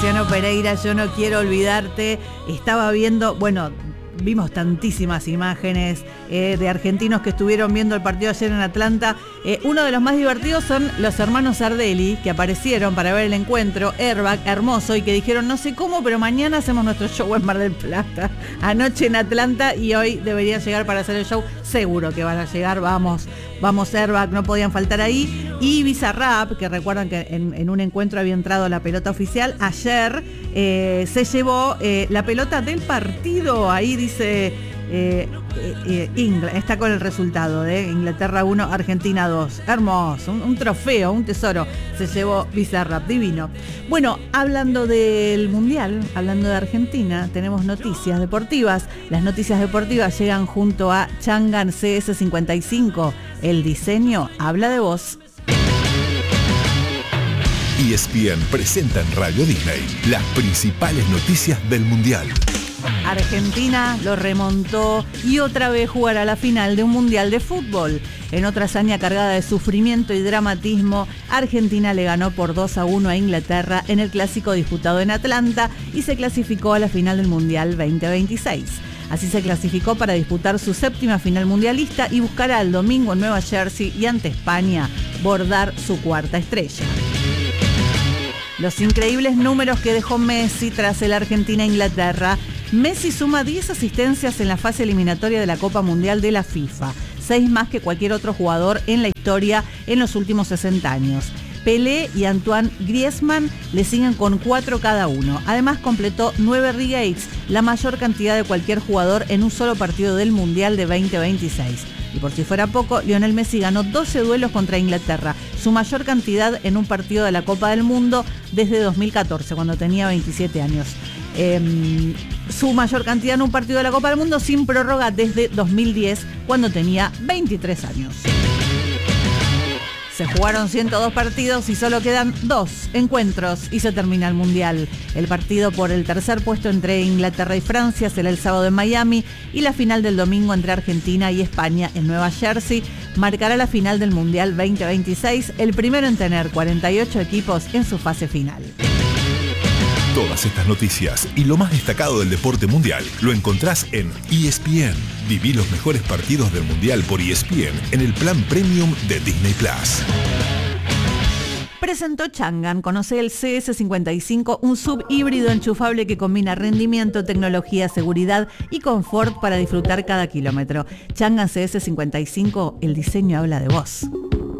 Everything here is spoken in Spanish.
Luciano Pereira, yo no quiero olvidarte. Estaba viendo, bueno, vimos tantísimas imágenes de argentinos que estuvieron viendo el partido ayer en Atlanta. Uno de los más divertidos son los hermanos Sardelli, que aparecieron para ver el encuentro. Airbag, hermoso, y que dijeron, no sé cómo, pero mañana hacemos nuestro show en Mar del Plata. Anoche en Atlanta y hoy deberían llegar para hacer el show. Seguro que van a llegar, vamos Airbag, no podían faltar ahí. Y Bizarrap, que recuerdan que en un encuentro había entrado la pelota oficial, ayer se llevó la pelota del partido. Ahí dice está con el resultado de Inglaterra 1, Argentina 2. Hermoso, un trofeo, un tesoro se llevó Bizarrap, divino. Bueno, hablando del Mundial, hablando de Argentina, tenemos noticias deportivas. Las noticias deportivas llegan junto a Changan CS55. El diseño habla de vos. ESPN presenta en Radio Disney las principales noticias del Mundial. Argentina lo remontó y otra vez jugará la final de un Mundial de Fútbol. En otra hazaña cargada de sufrimiento y dramatismo, Argentina le ganó por 2-1 a Inglaterra en el clásico disputado en Atlanta y se clasificó a la final del Mundial 2026. Así se clasificó para disputar su séptima final mundialista y buscará el domingo en Nueva Jersey y ante España bordar su cuarta estrella. Los increíbles números que dejó Messi tras el Argentina-Inglaterra. Messi suma 10 asistencias en la fase eliminatoria de la Copa Mundial de la FIFA, 6 más que cualquier otro jugador en la historia en los últimos 60 años. Pelé y Antoine Griezmann le siguen con 4 cada uno. Además completó 9 regates, la mayor cantidad de cualquier jugador en un solo partido del Mundial de 2026. Y por si fuera poco, Lionel Messi ganó 12 duelos contra Inglaterra, su mayor cantidad en un partido de la Copa del Mundo desde 2014, cuando tenía 27 años. Su mayor cantidad en un partido de la Copa del Mundo sin prórroga desde 2010, cuando tenía 23 años. Se jugaron 102 partidos y solo quedan 2 encuentros y se termina el Mundial. El partido por el tercer puesto entre Inglaterra y Francia será el sábado en Miami y la final del domingo entre Argentina y España en Nueva Jersey marcará la final del Mundial 2026, el primero en tener 48 equipos en su fase final. Todas estas noticias y lo más destacado del deporte mundial lo encontrás en ESPN. Viví los mejores partidos del Mundial por ESPN en el plan Premium de Disney Plus. Presentó Changan, conoce el CS55, un sub híbrido enchufable que combina rendimiento, tecnología, seguridad y confort para disfrutar cada kilómetro. Changan CS55, el diseño habla de vos.